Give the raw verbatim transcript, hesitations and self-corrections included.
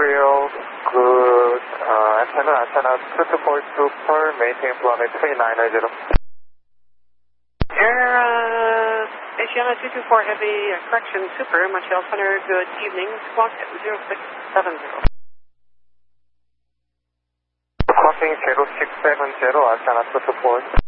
Real, good, uh, antenna, antenna two two four Super, maintain flight three nine nine zero. Air, uh, Asiana two two four Heavy, uh, correction, Super, Montreal Center, good evening, squawk zero six seven zero. Squawking zero six seven zero, antenna two two four.